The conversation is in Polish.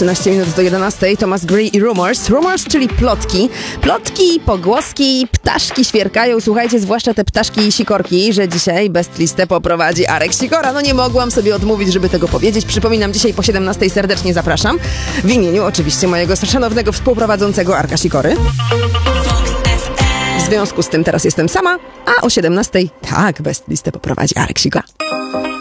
13 minut do 11. Thomas Gray i Rumors. Rumors, czyli plotki. Plotki, pogłoski, ptaszki świerkają. Słuchajcie, zwłaszcza te ptaszki i sikorki, że dzisiaj Best Listę poprowadzi Arek Sikora. No nie mogłam sobie odmówić, żeby tego powiedzieć. Przypominam, dzisiaj po 17 serdecznie zapraszam. W imieniu oczywiście mojego szanownego współprowadzącego Arka Sikory. W związku z tym teraz jestem sama, a o 17 tak, Best Listę poprowadzi Arek Sikora.